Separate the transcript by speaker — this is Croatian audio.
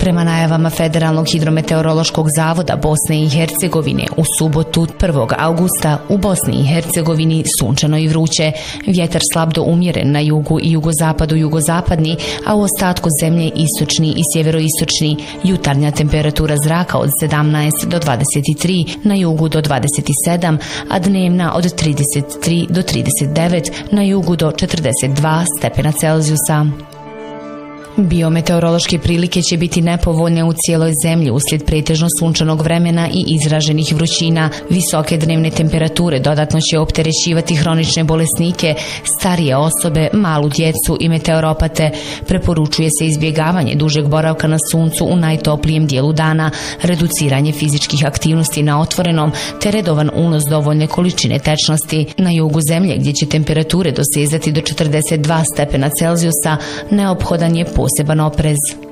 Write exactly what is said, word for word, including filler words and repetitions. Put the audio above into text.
Speaker 1: Prema najavama Federalnog hidrometeorološkog zavoda Bosne i Hercegovine, u subotu prvog avgusta u Bosni i Hercegovini sunčano i vruće. Vjetar slab do umjeren na jugu i jugozapadu jugozapadni, a u ostatku zemlje istočni i sjeveroistočni. Jutarnja temperatura zraka od sedamnaest do dvadeset tri, na jugu do dvadeset sedam, a dnevna od trideset tri do trideset devet, na jugu do četrdeset dva stepena Celzijusa. Biometeorološke prilike će biti nepovoljne u cijeloj zemlji uslijed pretežno sunčanog vremena i izraženih vrućina. Visoke dnevne temperature dodatno će opterećivati hronične bolesnike, starije osobe, malu djecu i meteoropate. Preporučuje se izbjegavanje dužeg boravka na suncu u najtoplijem dijelu dana, reduciranje fizičkih aktivnosti na otvorenom te redovan unos dovoljne količine tečnosti. Na jugu zemlje, gdje će temperature dosezati do četrdeset dva stepena Celzijusa, neophodan je poseban oprez.